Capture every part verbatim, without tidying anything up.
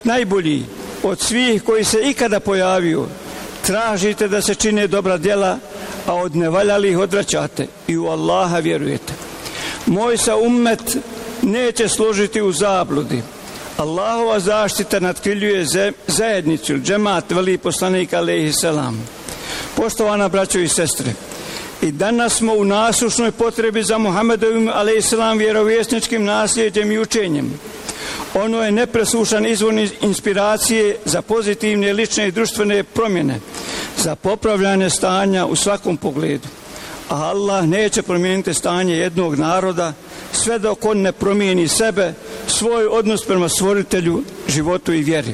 najbolji od svih koji se ikada pojavio. Tražite da se čine dobra djela, a od nevaljalih odvraćate i u Allaha vjerujete. Moj se ummet neće složiti u zabludi. Allahova zaštita nadkriljuje zajednicu, džemat, veli poslanik alejhi selam. Poštovana braćo i sestre, i danas smo u nasušnoj potrebi za Muhammedovim alejhi selam vjerovjesničkim nasljeđem i učenjem. Ono je nepresušan izvor inspiracije za pozitivne lične i društvene promjene, za popravljanje stanja u svakom pogledu. A Allah neće promijeniti stanje jednog naroda sve dok on ne promijeni sebe, svoj odnos prema stvoritelju, životu i vjeri.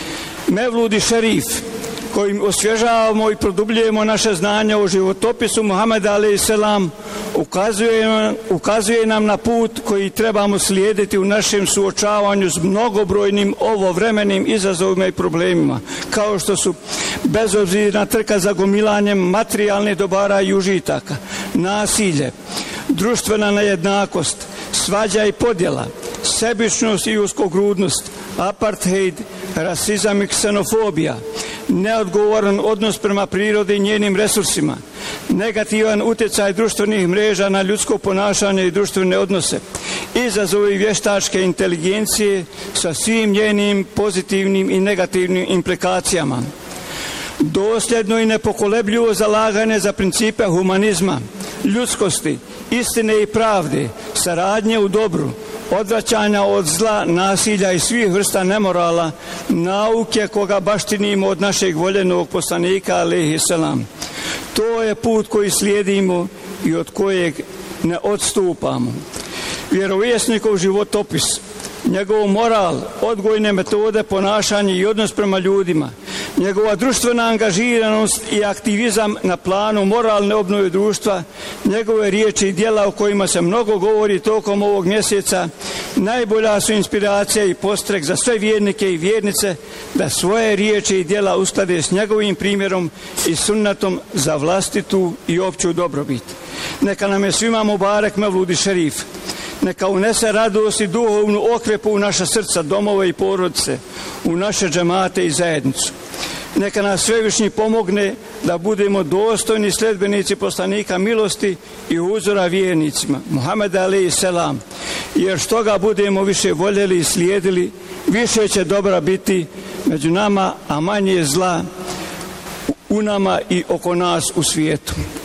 Mevludi šerif, kojim osvježavamo i produbljujemo naše znanja o životopisu Muhameda alejhi selam, ukazuje, ukazuje nam na put koji trebamo slijediti u našem suočavanju s mnogobrojnim ovovremenim izazovima i problemima, kao što su bezobzirna trka za gomilanjem materijalnih dobara i užitaka, nasilje, društvena nejednakost, svađa i podjela, sebičnost i uskogrudnost, apartheid, rasizam i ksenofobija, neodgovoran odnos prema prirodi i njenim resursima, negativan utjecaj društvenih mreža na ljudsko ponašanje i društvene odnose, izazovi vještačke inteligencije sa svim njenim pozitivnim i negativnim implikacijama, dosljedno i nepokolebljivo zalaganje za principe humanizma, ljudskosti, istine i pravde, saradnje u dobru, odvraćanja od zla, nasilja i svih vrsta nemorala, nauke koga baštinimo od našeg voljenog poslanika alejhi selam. To je put koji slijedimo i od kojeg ne odstupamo. Vjerovjesnikov životopis, njegov moral, odgojne metode, ponašanje i odnos prema ljudima, njegova društvena angažiranost i aktivizam na planu moralne obnove društva, njegove riječi i djela o kojima se mnogo govori tokom ovog mjeseca, najbolja su inspiracija i postrek za sve vjernike i vjernice da svoje riječi i djela usklade s njegovim primjerom i sunnetom za vlastitu i opću dobrobit. Neka nam je svima mubarek Mevludi šerif. Neka unese radost i duhovnu okrepu u naša srca, domove i porodice, u naše džemate i zajednicu. Neka nas svevišnji pomogne da budemo dostojni sledbenici poslanika milosti i uzora vjernicima, Muhameda alejhi selam, jer što ga budemo više voljeli i slijedili, više će dobra biti među nama, a manje zla u nama i oko nas u svijetu.